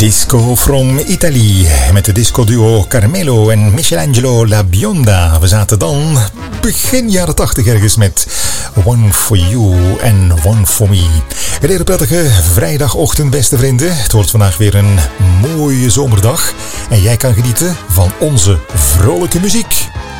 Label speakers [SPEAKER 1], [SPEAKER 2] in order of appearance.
[SPEAKER 1] Disco from Italy met de disco-duo Carmelo en Michelangelo La Bionda. We zaten dan begin jaren 80 ergens met One for You and One for Me. Een hele prettige vrijdagochtend, beste vrienden. Het wordt vandaag weer een mooie zomerdag en jij kan genieten van onze vrolijke muziek.